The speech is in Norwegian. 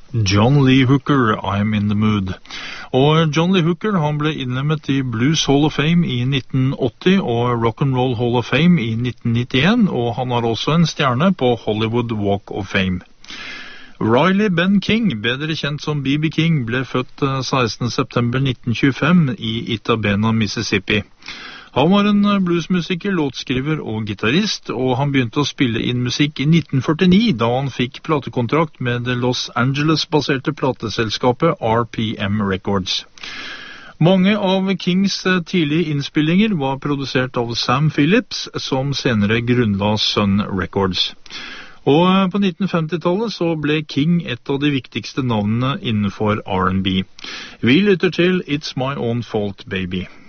John Lee Hooker, I'm in the mood. Og John Lee Hooker, han ble innlemmet i Blues Hall of Fame i 1980 og Rock'n'Roll Hall of Fame i 1991, og han har også en stjerne på Hollywood Walk of Fame. Riley Ben King, bedre kjent som B.B. King, ble født 16. september 1925 i Itabena, Mississippi. Han var en bluesmusiker, låtskriver og gitarrist, og han begynte å spille inn musikk i 1949, da han fikk platekontrakt med det Los Angeles-baserte plateselskapet RPM Records. Mange av Kings tidlige innspillinger var produsert av Sam Phillips, som senere grunnla Sun Records. Og på 1950-tallet så ble King et av de viktigste navnene innenfor R&B. Vi lytter til It's My Own Fault, Baby.